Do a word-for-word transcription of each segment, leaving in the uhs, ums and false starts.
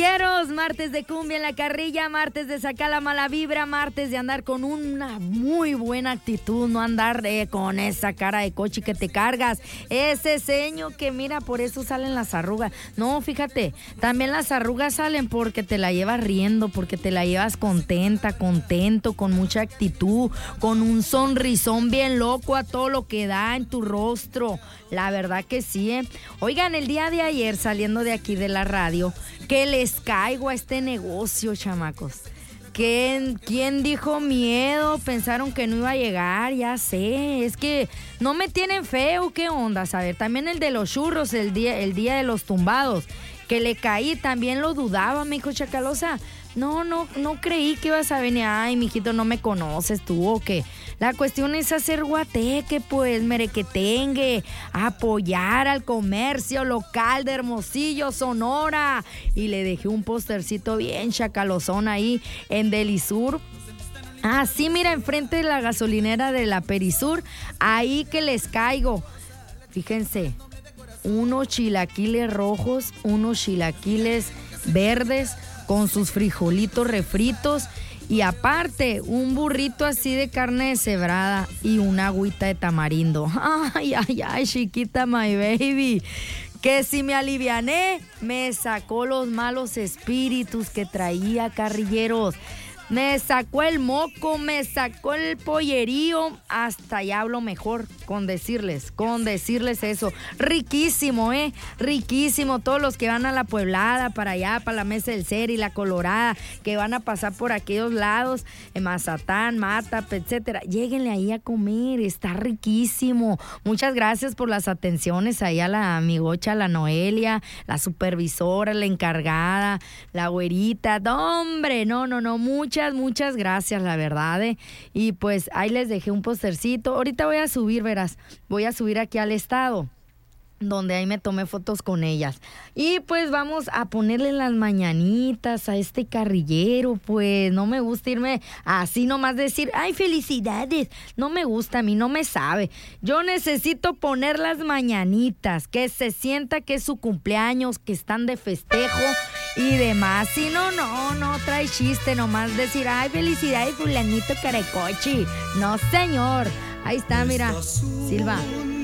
carrilleros, martes de cumbia en la carrilla, martes de sacar la mala vibra, martes de andar con una muy buena actitud, no andar eh, con esa cara de coche que te cargas, ese ceño que mira, por eso salen las arrugas. No, fíjate, también las arrugas salen porque te la llevas riendo, porque te la llevas contenta, contento, con mucha actitud, con un sonrisón bien loco a todo lo que da en tu rostro. La verdad que sí, ¿eh? Oigan, el día de ayer, saliendo de aquí de la radio, que les caigo a este negocio, chamacos. ¿Quién, ¿Quién dijo miedo? Pensaron que no iba a llegar, ya sé. Es que no me tienen feo, ¿qué onda? A ver, también el de los churros, el día, el día de los tumbados, que le caí, también lo dudaba, mijo Chacalosa. No, no, no creí que ibas a venir. Ay, mijito, no me conoces tú o qué. La cuestión es hacer guateque, pues, merequetengue, apoyar al comercio local de Hermosillo, Sonora. Y le dejé un postercito bien chacalozón ahí en Delisur. Ah, sí, mira, enfrente de la gasolinera de la Perisur, ahí que les caigo. Fíjense, unos chilaquiles rojos, unos chilaquiles verdes, con sus frijolitos refritos y aparte un burrito así de carne deshebrada y una agüita de tamarindo. Ay, ay, ay, chiquita my baby, que si me aliviané, me sacó los malos espíritus que traía, carrilleros. Me sacó el moco, me sacó el pollerío, hasta ya hablo mejor con decirles, con decirles eso. Riquísimo, ¿eh? Riquísimo. Todos los que van a la Pueblada, para allá, para la Mesa del Cer y la Colorada, que van a pasar por aquellos lados, en Mazatán, Matap, etcétera. Lléguenle ahí a comer, está riquísimo. Muchas gracias por las atenciones ahí a la amigocha, la Noelia, la supervisora, la encargada, la güerita. No, hombre, no, no, no, muchas Muchas, muchas gracias, la verdad, ¿eh? Y pues ahí les dejé un postercito. Ahorita voy a subir, verás, voy a subir aquí al estado, donde ahí me tomé fotos con ellas. Y pues vamos a ponerle las mañanitas a este carrillero, pues no me gusta irme así nomás decir, ay, felicidades, no me gusta, a mí no me sabe. Yo necesito poner las mañanitas, que se sienta que es su cumpleaños, que están de festejo y demás. Si no, no, no trae chiste nomás decir, ay, felicidades, fulanito carecochi. No, señor. Ahí está, mira, Silva.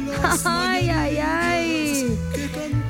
Ay, ay, ay. Que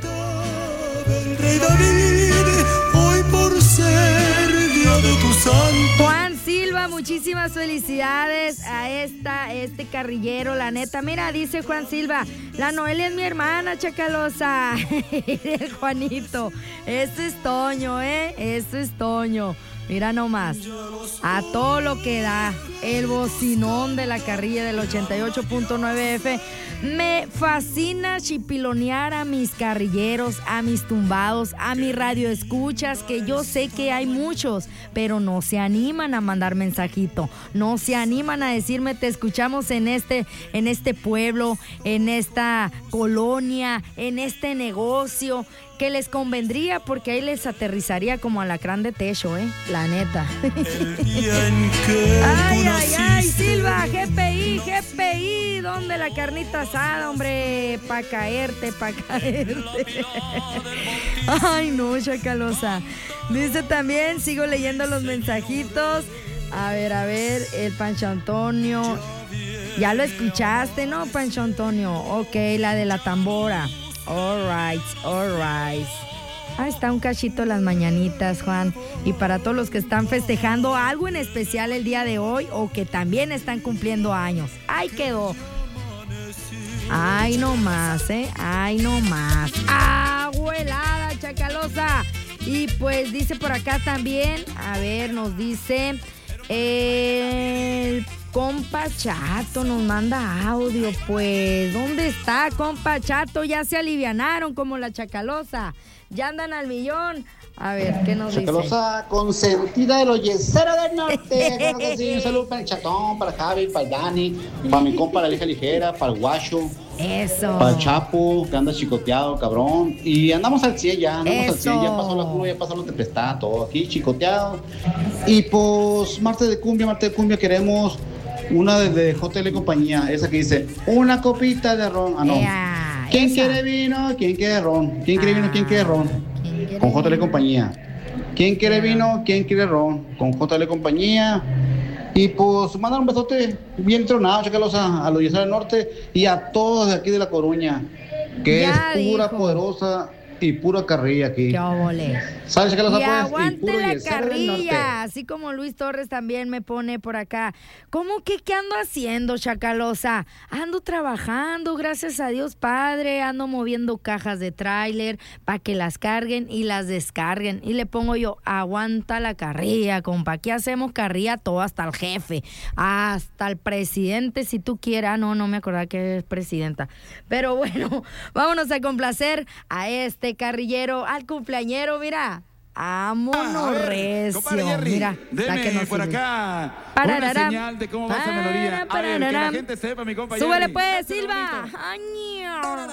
cantaba el rey David, hoy por ser día de tu santo. Juan Silva, muchísimas felicidades a esta, este carrillero, la neta. Mira, dice Juan Silva, la Noelia es mi hermana, Chacalosa. El Juanito, eso es Toño, ¿eh? Eso es Toño. Mira nomás, a todo lo que da el bocinón de la carrilla del ochenta y ocho punto nueve F. Me fascina chipilonear a mis carrilleros, a mis tumbados, a mis radioescuchas, que yo sé que hay muchos, pero no se animan a mandar mensajito, no se animan a decirme te escuchamos en este, en este pueblo, en esta colonia, en este negocio, que les convendría porque ahí les aterrizaría como alacrán de techo, ¿eh? La neta. Ay, ay, ay, Silva, G P I, G P I, ¿dónde la carnita asada, hombre? Pa' caerte, pa' caerte. Ay, no, Chacalosa. Dice también, sigo leyendo los mensajitos. A ver, a ver, el Pancho Antonio. Ya lo escuchaste, ¿no, Pancho Antonio? Ok, la de la tambora. All right, all right. Ahí está un cachito de las mañanitas, Juan. Y para todos los que están festejando algo en especial el día de hoy o que también están cumpliendo años. Ahí quedó. Ay, no más, ¿eh? Ay, no más. Abuelada, Chacalosa. Y pues dice por acá también, a ver, nos dice el compa Chato, nos manda audio, pues. ¿Dónde está, compa Chato? Ya se alivianaron como la Chacalosa. Ya andan al millón. A ver, ¿qué nos dice? Chacalosa consentida de los yeseros del norte. Claro que sí, un saludo para el Chatón, para Javi, para el Dani, para mi compa la Lija Ligera, para el Guacho. Eso. Para el Chapo, que anda chicoteado, cabrón. Y andamos al cien ya, andamos Eso. al cien, ya pasó la cumbia, ya pasó la tempestad, todo aquí chicoteado. Y pues, martes de cumbia, martes de cumbia, queremos una de J L Compañía, esa que dice, una copita de ron. Ah, no. Yeah, ¿Quién esa. quiere vino? ¿Quién quiere ron? ¿Quién quiere vino? ¿Quién quiere ron? ¿Quién quiere Con J L vino? Compañía. ¿Quién quiere vino? ¿Quién quiere ron? Con J L Compañía. Y pues mandar un besote bien tronado, chécalos a, a los Yesar del Norte y a todos de aquí de La Coruña, que Ya es pura, dijo. poderosa y pura carrilla aquí. ¡Qué óvole! ¿Sabes? Chécalos a Y pues, y aguante puro la Yesar del Norte. carrilla, así como Luis Torres también me pone por acá. ¿Cómo que qué ando haciendo, Chacalosa? Ando trabajando, gracias a Dios Padre, ando moviendo cajas de tráiler para que las carguen y las descarguen. Y le pongo yo, aguanta la carrilla, compa. Aquí hacemos carrilla todo, hasta el jefe, hasta el presidente, si tú quieras. No, no me acordaba que es presidenta. Pero bueno, vámonos a complacer a este carrillero, al cumpleañero, mira. Vámonos, A ver, recio. compadre Jerry, Mira, la que deme nos por sirve. acá Pararará. una señal de cómo va esa melodía. A ver, que la gente sepa, mi compa Súbele Jerry. pues, Dáselo Silva. bonito. Año.